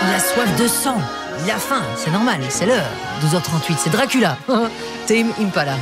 Il a soif de sang. Il a faim. C'est normal. C'est l'heure. 12h38. C'est Dracula. Tame Impala.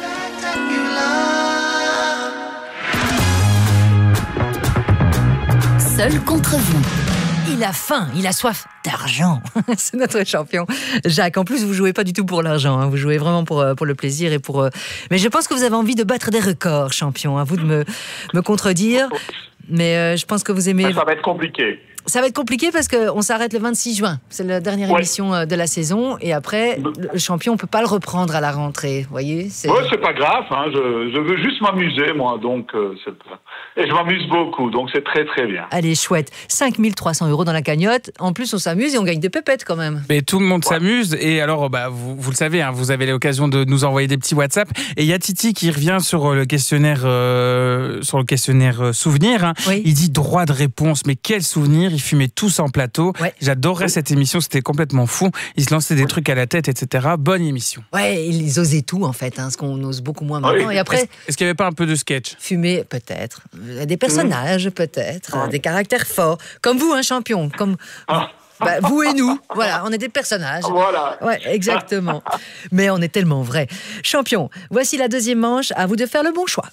Seul contre vous. Il a faim, il a soif d'argent. C'est notre champion. Jacques, en plus, vous jouez pas du tout pour l'argent. Hein. Vous jouez vraiment pour le plaisir et pour. Mais je pense que vous avez envie de battre des records, champion. À vous de me contredire. Mais je pense que vous aimez. Ça va être compliqué. Ça va être compliqué parce qu'on s'arrête le 26 juin. C'est la dernière émission de la saison. Et après, le champion, on ne peut pas le reprendre à la rentrée. Vous voyez, c'est pas grave. Hein. Je veux juste m'amuser, moi. Donc, et je m'amuse beaucoup. Donc, c'est très, très bien. Allez, chouette. 5 300 € dans la cagnotte. En plus, on s'amuse et on gagne des pépettes quand même. Mais tout le monde s'amuse. Et alors, vous le savez, hein, vous avez l'occasion de nous envoyer des petits WhatsApp. Et il y a Titi qui revient sur le questionnaire, souvenir. Hein. Oui. Il dit droit de réponse. Mais quel souvenir! Ils fumaient tous en plateau. Ouais. J'adorais cette émission, c'était complètement fou. Ils se lançaient des trucs à la tête, etc. Bonne émission. Ouais, ils osaient tout en fait, hein, ce qu'on ose beaucoup moins maintenant. Et après, est-ce qu'il n'y avait pas un peu de sketch? Fumer, peut-être. Des personnages, peut-être. Des caractères forts. Comme vous, un champion. Comme... vous et nous, voilà, on est des personnages. Voilà. Ouais, exactement. Mais on est tellement vrais. Champion, voici la deuxième manche. À vous de faire le bon choix.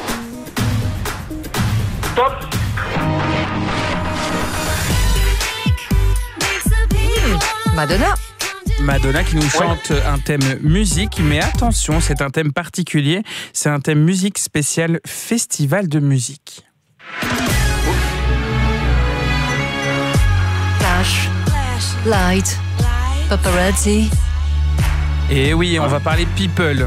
Top. Madonna qui nous chante un thème musique, mais attention, c'est un thème particulier, c'est un thème musique spécial festival de musique. Flash, light, paparazzi. Et oui, on va parler people.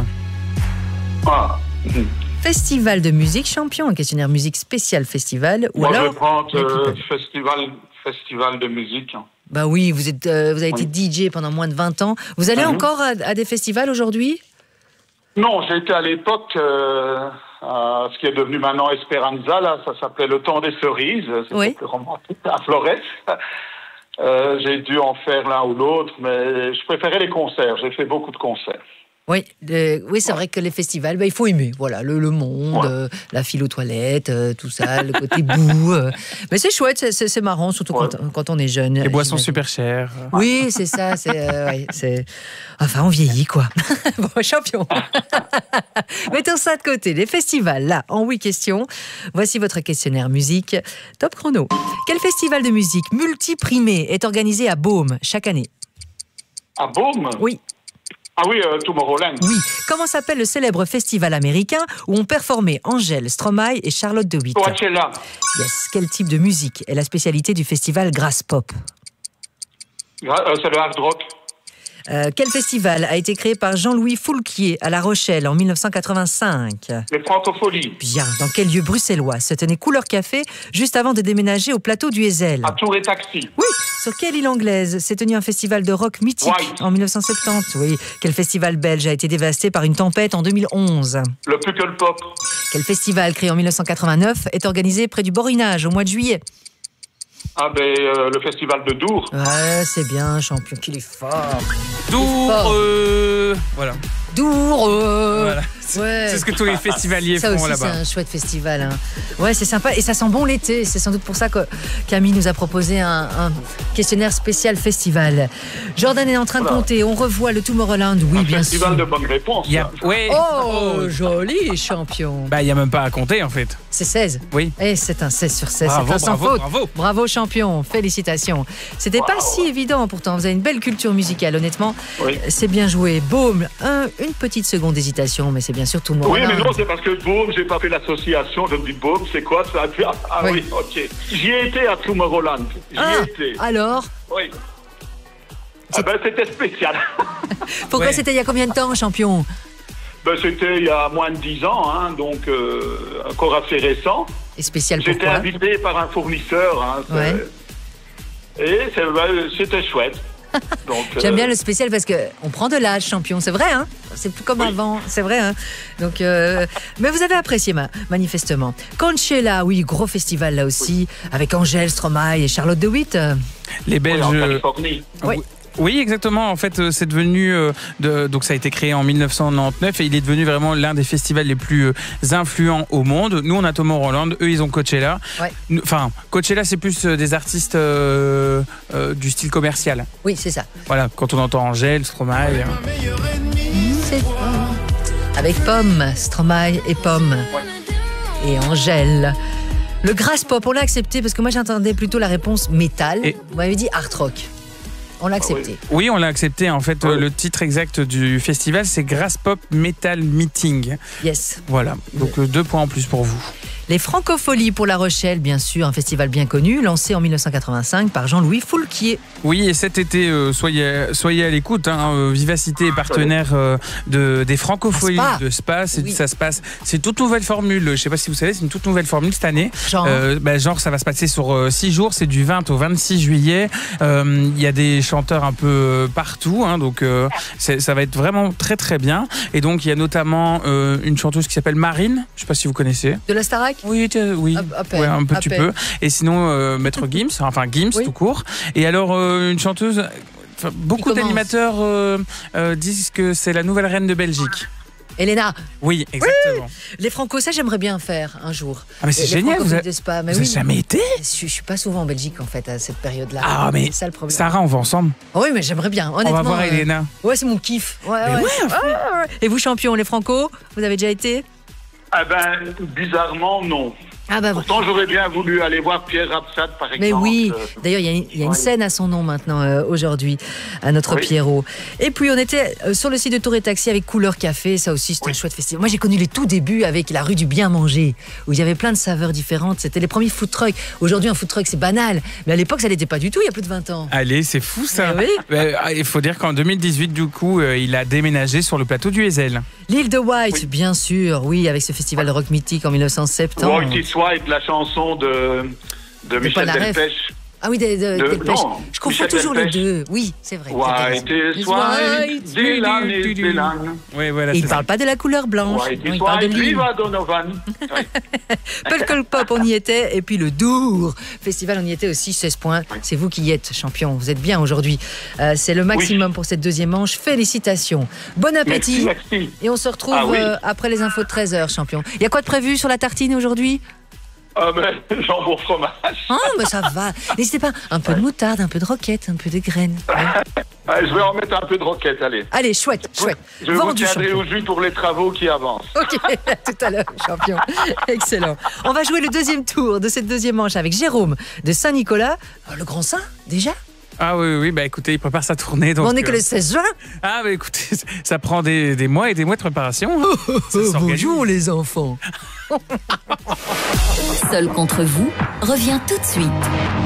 Festival de musique, champion, un questionnaire musique spécial festival. Ou moi, alors, je vais prendre festival de musique. Bah oui, vous avez été DJ pendant moins de 20 ans. Vous allez encore à des festivals aujourd'hui? Non, j'ai été à l'époque, ce qui est devenu maintenant Esperanza, là, ça s'appelait Le Temps des Cerises, c'était plus romantique, à Flores. J'ai dû en faire l'un ou l'autre, mais je préférais les concerts, j'ai fait beaucoup de concerts. Oui, c'est vrai que les festivals, il faut aimer. Voilà, le monde, la file aux toilettes, tout ça, le côté boue. Mais c'est chouette, c'est marrant, surtout quand on est jeune. Les boissons super chères. Oui, c'est ça. Enfin, on vieillit, quoi. Bon, champion. Mettons ça de côté. Les festivals, là, en 8 questions. Voici votre questionnaire musique. Top chrono. Quel festival de musique multiprimé est organisé à Beaume chaque année? À Beaume? Oui. Ah oui, Tomorrowland. Oui. Comment s'appelle le célèbre festival américain où ont performé Angèle, Stromae et Charlotte de Witt? Coachella. Yes. Quel type de musique est la spécialité du festival Grass Pop? C'est le hard rock. Quel festival a été créé par Jean-Louis Foulquier à La Rochelle en 1985? Les Francopholies. Bien. Dans quel lieu bruxellois se tenait Couleur Café juste avant de déménager au plateau du Heysel? À Tour et Taxi. Oui. Sur quelle île anglaise s'est tenu un festival de rock mythique en 1970? Oui. Quel festival belge a été dévasté par une tempête en 2011? Le Puckle Pop. Quel festival créé en 1989 est organisé près du Borinage au mois de juillet? Le festival de Dour. Ouais, c'est bien, champion, qu'il est fort. Dour, voilà. Dour, voilà. C'est ce que tous les festivaliers font là-bas. C'est un chouette festival. Hein. Ouais, c'est sympa et ça sent bon l'été. C'est sans doute pour ça que Camille nous a proposé un questionnaire spécial festival. Jordan est en train de compter. On revoit le Tomorrowland. Oui, bien sûr. Festival de bonnes réponses. Oh, joli champion. Il n'y a même pas à compter en fait. C'est 16. Oui. Et c'est un 16 sur 16. Bravo, c'est un sans faute. Bravo champion. Félicitations. C'était pas si évident pourtant. Vous avez une belle culture musicale, honnêtement. Oui. C'est bien joué. Beaume, une petite seconde d'hésitation, mais c'est bien sûr Tomorrowland. Oui, mais non, c'est parce que Beaume, j'ai pas fait l'association. Je me dis Beaume, c'est quoi ça? Oui, ok. J'y ai été à Tomorrowland. J'y ai été. Alors? Oui. C'était spécial. Pourquoi c'était il y a combien de temps, champion? C'était il y a moins de 10 ans, hein, donc encore assez récent. Et spécial pourquoi? J'étais invité par un fournisseur. Hein, et c'était chouette. J'aime bien le spécial parce qu'on prend de l'âge, champion, c'est vrai, hein? C'est plus comme avant, c'est vrai, hein? Donc, mais vous avez apprécié manifestement. Coachella, oui, gros festival là aussi, avec Angèle, Stromae et Charlotte de Witt. Les Belges. En Californie. Oui. Oui, exactement. En fait, c'est devenu donc ça a été créé en 1999 et il est devenu vraiment l'un des festivals les plus influents au monde. Nous, on a Tomorrowland, eux, ils ont Coachella. Ouais. Enfin, Coachella, c'est plus des artistes du style commercial. Oui, c'est ça. Voilà, quand on entend Angèle, Stromae. C'est avec Pomme, Stromae et Pomme. Ouais. Et Angèle. Le Grass Pop, on l'a accepté parce que moi j'entendais plutôt la réponse métal. Vous m'avez dit art rock. On l'a accepté. Oui, on l'a accepté. En fait, le titre exact du festival, c'est Grass Pop Metal Meeting. Yes. Voilà. Donc 2 points en plus pour vous. Les Francopholies pour La Rochelle, bien sûr, un festival bien connu, lancé en 1985 par Jean-Louis Foulquier. Oui, et cet été, soyez à l'écoute. Vivacité est partenaire des Francopholies de Spa. Ça se passe. C'est une toute nouvelle formule. Je ne sais pas si vous savez, c'est une toute nouvelle formule cette année. Genre, ça va se passer sur 6 jours. C'est du 20 au 26 juillet. Il y a des chanteurs un peu partout. Donc, ça va être vraiment très, très bien. Et donc, il y a notamment une chanteuse qui s'appelle Marine. Je ne sais pas si vous connaissez. De la Starac ? Oui, ouais, un petit peu. Et sinon, Maître Gims, enfin Gims tout court. Et alors, une chanteuse, beaucoup d'animateurs disent que c'est la nouvelle reine de Belgique. Elena. Oui, exactement. Oui. Les Franco, ça j'aimerais bien faire un jour. Ah mais c'est génial. Vous n'avez jamais été ? Je suis pas souvent en Belgique en fait à cette période-là. Ah mais c'est ça le problème. Sarah, on va ensemble. Oui, mais j'aimerais bien. Honnêtement. On va voir Elena. Ouais, c'est mon kiff. Ouais. Et vous, champion, les Franco, vous avez déjà été ? Ah ben, bizarrement, non. Ah bah, pourtant, j'aurais bien voulu aller voir Pierre Rapsat, par exemple. Mais oui, d'ailleurs, il y a une scène à son nom maintenant, aujourd'hui, à notre Pierrot. Et puis, on était sur le site de Tour et Taxi avec Couleur Café. Ça aussi, c'était un chouette festival. Moi, j'ai connu les tout débuts avec la rue du Bien Manger, où il y avait plein de saveurs différentes. C'était les premiers food trucks. Aujourd'hui, un food truck, c'est banal. Mais à l'époque, ça l'était pas du tout, il y a plus de 20 ans. Allez, c'est fou, ça. Il faut dire qu'en 2018, du coup, il a déménagé sur le plateau du Heysel. L'île de White, bien sûr, oui, avec ce festival de rock mythique en 1970. White, la chanson de Michel Delpech. Ah oui, Delpech. Je confonds toujours les deux. Oui, c'est vrai. White is white, Dylan is Dylan. Oui, voilà, et il ne parle pas de la couleur blanche. White is white, viva Donovan. Pulque Pop, on y était. Et puis le Dour Festival, on y était aussi, 16 points. C'est vous qui y êtes, champion. Vous êtes bien aujourd'hui. C'est le maximum pour cette deuxième manche. Félicitations. Bon appétit. Merci. Et on se retrouve après les infos de 13h, champion. Il y a quoi de prévu sur la tartine aujourd'hui ? Jambon fromage. Ah, mais ça va. N'hésitez pas. Un peu de moutarde, un peu de roquette, un peu de graines. Je vais en mettre un peu de roquette, allez. Allez, chouette. Je vous tiendrai au jus pour les travaux qui avancent. Ok, à tout à l'heure, champion. Excellent. On va jouer le deuxième tour de cette deuxième manche avec Jérôme de Saint-Nicolas. Le Grand Saint, déjà ? Ah oui, écoutez, il prépare sa tournée. Donc, on n'est que le 16 juin. Ah écoutez, ça prend des mois et des mois de préparation. Bonjour les enfants. Seul contre vous revient tout de suite.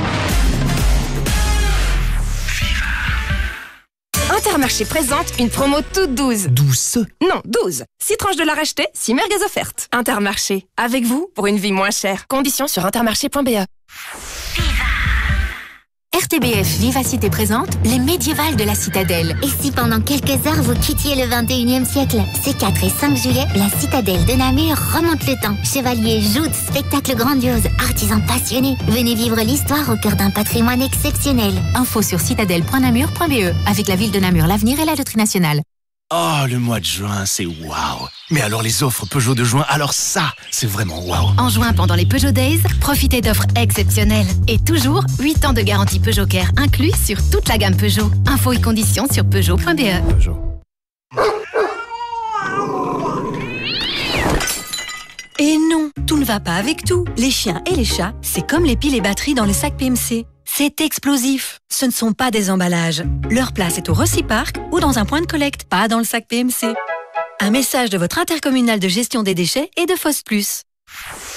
Intermarché présente une promo toute douce. Douce ? Non, 12. 6 tranches de la racheter, 6 merguez offertes. Intermarché, avec vous pour une vie moins chère. Conditions sur intermarché.be. RTBF Vivacité présente les médiévales de la Citadelle. Et si pendant quelques heures vous quittiez le 21e siècle ? Ces 4 et 5 juillet, la Citadelle de Namur remonte le temps. Chevaliers, joutes, spectacles grandioses, artisans passionnés. Venez vivre l'histoire au cœur d'un patrimoine exceptionnel. Info sur citadelle.namur.be avec la ville de Namur, l'avenir et la loterie nationale. Oh, le mois de juin, c'est waouh! Mais alors les offres Peugeot de juin, alors ça, c'est vraiment waouh! En juin, pendant les Peugeot Days, profitez d'offres exceptionnelles. Et toujours, 8 ans de garantie Peugeot Care inclus sur toute la gamme Peugeot. Infos et conditions sur Peugeot.be. Et non, tout ne va pas avec tout. Les chiens et les chats, c'est comme les piles et batteries dans le sac PMC. C'est explosif. Ce ne sont pas des emballages. Leur place est au Reciparc ou dans un point de collecte, pas dans le sac PMC. Un message de votre intercommunal de gestion des déchets et de FOS+.